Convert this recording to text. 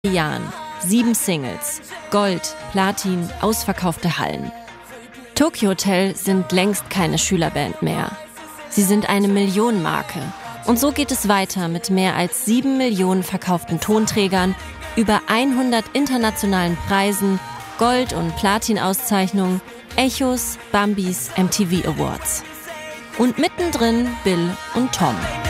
Jahren. 7 Singles. Gold, Platin, ausverkaufte Hallen. Tokio Hotel sind längst keine Schülerband mehr. Sie sind eine Millionenmarke. Und so geht es weiter mit mehr als 7 Millionen verkauften Tonträgern, über 100 internationalen Preisen, Gold- und Platin-Auszeichnungen, Echos, Bambis, MTV Awards. Und mittendrin Bill und Tom.